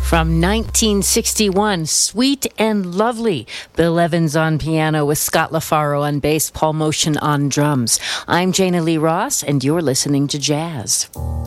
From 1961, Sweet and Lovely. Bill Evans on piano with Scott LaFaro on bass, Paul Motion on drums. I'm Jana Lee Ross, and you're listening to Jazz.